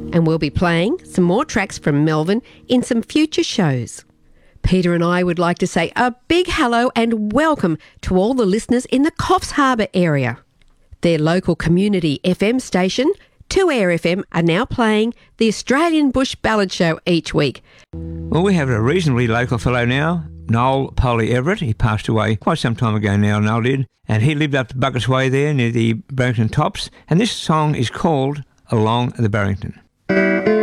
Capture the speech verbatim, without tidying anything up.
and we'll be playing some more tracks from Melbourne in some future shows. Peter and I would like to say a big hello and welcome to all the listeners in the Coffs Harbour area. Their local community F M station, two Air F M, are now playing the Australian Bush Ballad Show each week. Well, we have a reasonably local fellow now, Noel Polly Everett. He passed away quite some time ago now, Noel did. And he lived up the Buckets Way there near the Barrington Tops. And this song is called Along the Barrington.